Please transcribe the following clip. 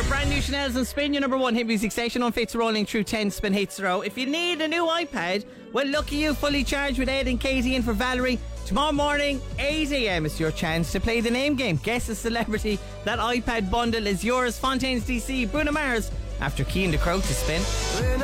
Brand new Chanel's and Spin, your number one hit music station on Fates rolling through 10 Spin hits in a row. If you need a new iPad, well, lucky you, fully charged with Ed and Katie in for Valerie. Tomorrow morning, 8 a.m. is your chance to play the name game. Guess a celebrity. That iPad bundle is yours. Fontaines DC, Bruno Mars, after Key and the Crow to Spin.